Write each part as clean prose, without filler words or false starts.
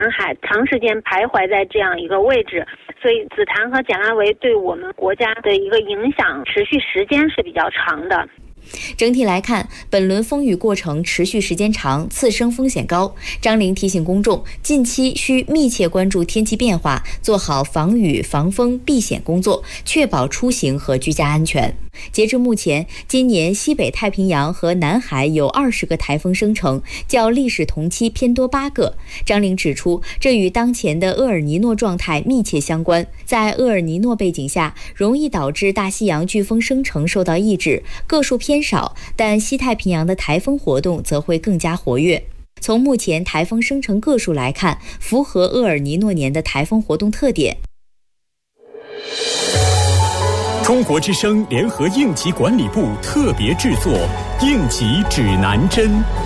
海长时间徘徊在这样一个位置，所以紫檀和碱拉维对我们国家的一个影响持续时间是比较长的。 整体来看，本轮风雨过程持续时间长，次生风险高。张玲提醒公众，近期需密切关注天气变化，做好防雨、防风、避险工作，确保出行和居家安全。截至目前，今年西北太平洋和南海有20个台风生成，较历史同期偏多8个。张玲指出，这与当前的厄尔尼诺状态密切相关。在厄尔尼诺背景下，容易导致大西洋飓风生成受到抑制，个数偏少，但西太平洋的台风活动则会更加活跃。从目前台风生成个数来看，符合厄尔尼诺年的台风活动特点。 中国之声联合应急管理部特别制作《应急指南针》。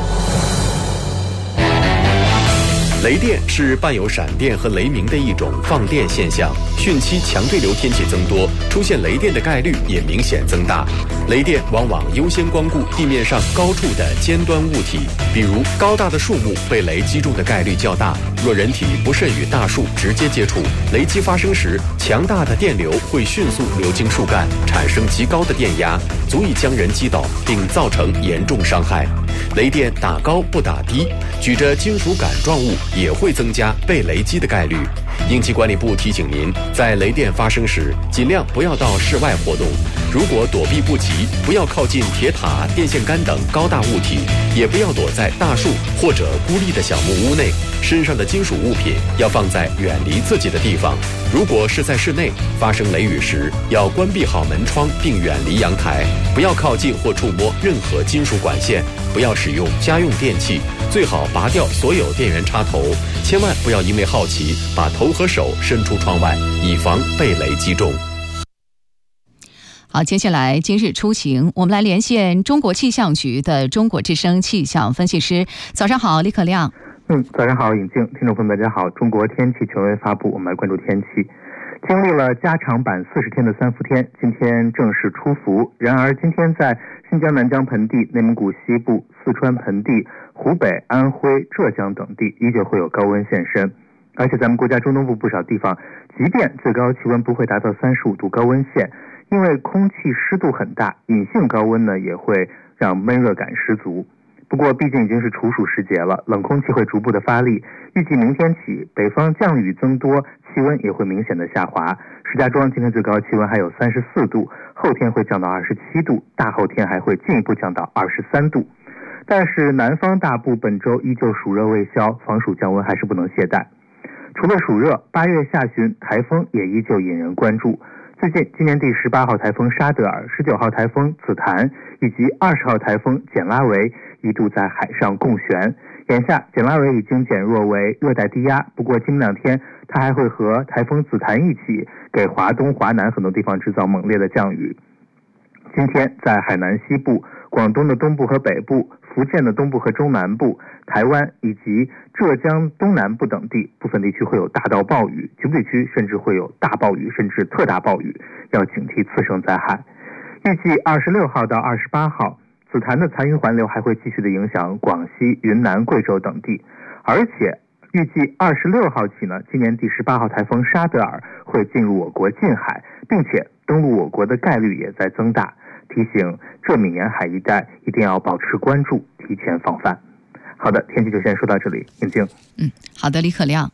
雷电是伴有闪电和雷鸣的一种放电现象，汛期强对流天气增多，出现雷电的概率也明显增大。雷电往往优先光顾地面上高处的尖端物体，比如高大的树木被雷击中的概率较大。若人体不慎与大树直接接触，雷击发生时，强大的电流会迅速流经树干，产生极高的电压，足以将人击倒并造成严重伤害。雷电打高不打低，举着金属杆状物也会增加被雷击的概率。应急管理部提醒您，在雷电发生时，尽量不要到室外活动。如果躲避不及，不要靠近铁塔、电线杆等高大物体，也不要躲在大树或者孤立的小木屋内。身上的金属物品要放在远离自己的地方。如果是在室内，发生雷雨时，要关闭好门窗并远离阳台，不要靠近或触摸任何金属管线，不要使用家用电器，最好拔掉所有电源插头，千万不要因为好奇把头和手伸出窗外，以防被雷击中。 好，接下来今日出行，我们来连线中国气象局的中国之声气象分析师。早上好，李可亮。 早上好，尹静，听众朋友们大家好。中国天气权威发布，我们来关注天气。经历了加长版40天的3伏天，今天正式出伏。然而今天在新疆南疆盆地、内蒙古西部、四川盆地、湖北、安徽、浙江等地依旧会有高温现身。而且咱们国家中东部不少地方，即便最高气温不会达到35度高温线，因为空气湿度很大，隐性高温呢也会让闷热感十足。不过毕竟已经是处暑时节了，冷空气会逐步的发力，预计明天起北方降雨增多，气温也会明显的下滑。石家庄今天最高气温还有34度，后天会降到27度，大后天还会进一步降到23度。但是南方大部本周依旧暑热未消，防暑降温还是不能懈怠。除了暑热，8月下旬台风也依旧引人关注。最近今年第18号台风沙德尔、19号台风紫檀以及20号台风简拉维一度在海上共悬。眼下简拉维已经减弱为热带低压，不过今明2天它还会和台风紫檀一起给华东、华南很多地方制造猛烈的降雨。今天在海南西部、广东的东部和北部、福建的东部和中南部、台湾以及浙江东南部等地部分地区会有大到暴雨，局部地区甚至会有大暴雨甚至特大暴雨，要警惕次生灾害。预计26号到28号紫檀的残余环流还会继续的影响广西、云南、贵州等地，而且预计26号起呢，今年第18号台风沙德尔会进入我国近海，并且登陆我国的概率也在增大，提醒浙闽沿海一带一定要保持关注，提前防范。好的，天气就先说到这里，尹静。 好的，李可亮。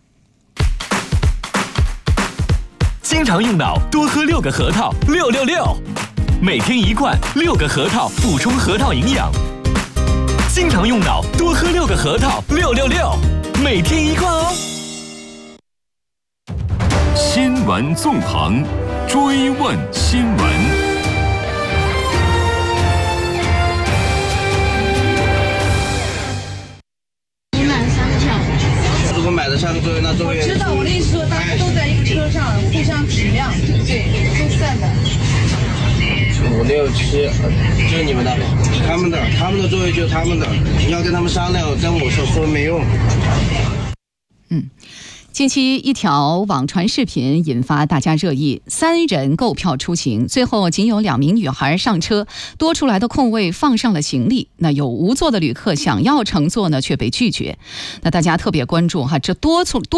经常用脑，多喝6个核桃，666，每天1罐，6个核桃补充核桃营养。经常用脑，多喝6个核桃，666，每天1罐哦。新闻纵横，追问新闻。 如果买的上个座位，那座位我知道，我的意思说大家都在一个车上，互相体谅，对，都散的。 5、6、7，就是你们的，他们的座位就是他们的，你要跟他们商量，跟我说没用。 近期一条网传视频引发大家热议，3人购票出行，最后仅有2名女孩上车，多出来的空位放上了行李，那有无座的旅客想要乘坐呢，却被拒绝。那大家特别关注这多